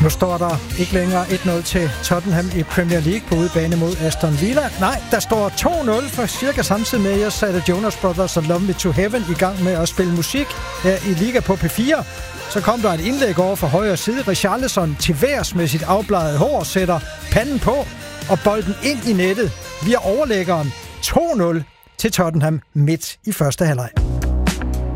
Nu står der ikke længere 1-0 til Tottenham i Premier League på udebane mod Aston Villa. Nej, der står 2-0 for cirka samtidig med, at jeg satte Jonas Brothers og Love Me to Heaven i gang med at spille musik her i Liga på P4. Så kom der et indlæg over for højre side. Richarlison til værs med sit afbladede hår sætter panden på og bolden ind i nettet via overlæggeren 2-0 til Tottenham midt i første halvleg.